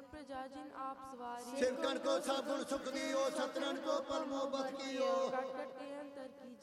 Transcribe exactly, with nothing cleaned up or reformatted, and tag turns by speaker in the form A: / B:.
A: प्रजा जिन आप सवारी।
B: सेवकन को सब गुण सुख दियो सतनाम